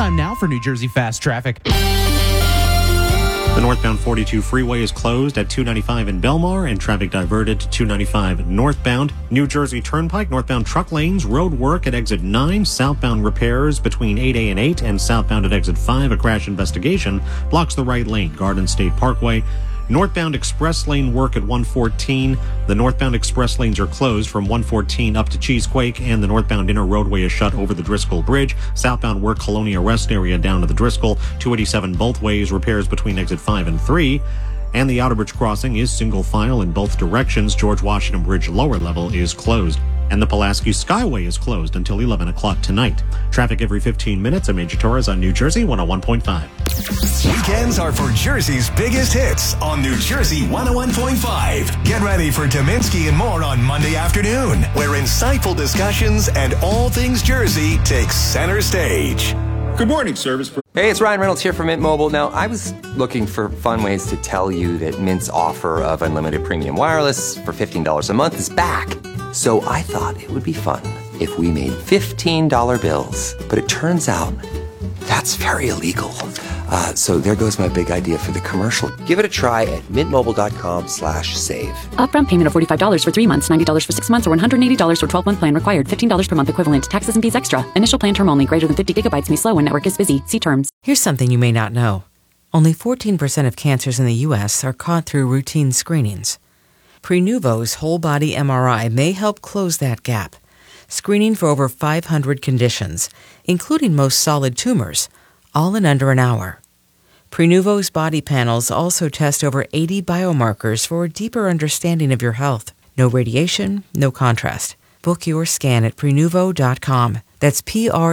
Time now for New Jersey Fast Traffic. The northbound 42 freeway is closed at 295 in Belmar and traffic diverted to 295 northbound. New Jersey Turnpike, northbound truck lanes, road work at exit 9, southbound repairs between 8A and 8, and southbound at exit 5. A crash investigation blocks the right lane, Garden State Parkway. Northbound express lane work at 114. The northbound express lanes are closed from 114 up to Cheesequake, and the northbound inner roadway is shut over the Driscoll Bridge. Southbound work Colonia Rest area down to the Driscoll. 287 both ways, repairs between exit 5 and 3. And the Outer Bridge crossing is single file in both directions. George Washington Bridge lower level is closed. And the Pulaski Skyway is closed until 11 o'clock tonight. Traffic every 15 minutes. I'm Major Torres on New Jersey 101.5. Weekends are for Jersey's biggest hits on New Jersey 101.5. Get ready for Dominski and more on Monday afternoon, where insightful discussions and all things Jersey take center stage. Good morning, Service. Hey, it's Ryan Reynolds here from Mint Mobile. Now, I was looking for fun ways to tell you that Mint's offer of unlimited premium wireless for $15 a month is back. So I thought it would be fun if we made $15 bills. But it turns out that's very illegal. So there goes my big idea for the commercial. Give it a try at mintmobile.com/save. Upfront payment of $45 for 3 months, $90 for 6 months, or $180 for 12-month plan required. $15 per month equivalent. Taxes and fees extra. Initial plan term only. Greater than 50 gigabytes may slow when network is busy. See terms. Here's something you may not know. Only 14% of cancers in the U.S. are caught through routine screenings. Prenuvo's whole-body MRI may help close that gap, screening for over 500 conditions, including most solid tumors, all in under an hour. Prenuvo's body panels also test over 80 biomarkers for a deeper understanding of your health. No radiation, no contrast. Book your scan at Prenuvo.com. That's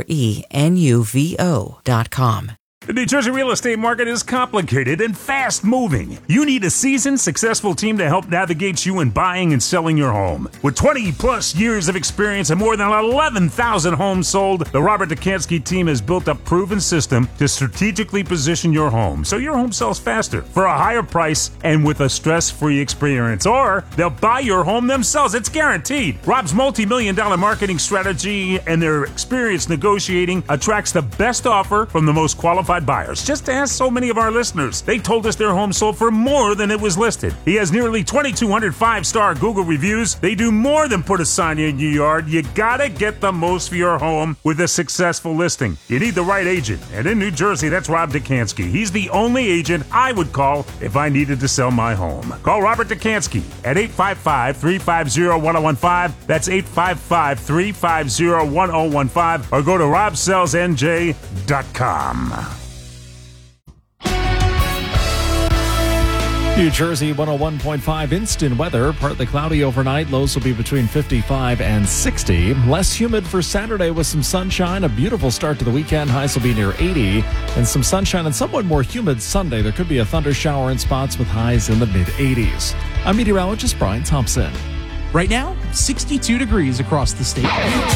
Prenuvo.com. The New Jersey real estate market is complicated and fast-moving. You need a seasoned, successful team to help navigate you in buying and selling your home. With 20-plus years of experience and more than 11,000 homes sold, the Robert Dekanski team has built a proven system to strategically position your home so your home sells faster, for a higher price, and with a stress-free experience. Or they'll buy your home themselves. It's guaranteed. Rob's multi-million-dollar marketing strategy and their experience negotiating attracts the best offer from the most qualified buyers. Just ask so many of our listeners. They told us their home sold for more than it was listed. He has nearly 2,200 5-star Google reviews. They do more than put a sign in your yard. You gotta get the most for your home with a successful listing. You need the right agent. And in New Jersey, that's Rob Dekanski. He's the only agent I would call if I needed to sell my home. Call Robert Dekanski at 855-350-1015. That's 855-350-1015. Or go to robsellsnj.com. New Jersey 101.5 instant weather. Partly cloudy overnight. Lows will be between 55 and 60. Less humid for Saturday with some sunshine. A beautiful start to the weekend. Highs will be near 80. And some sunshine and somewhat more humid Sunday. There could be a thunder shower in spots with highs in the mid-80s. I'm meteorologist Brian Thompson. Right now, 62 degrees across the state.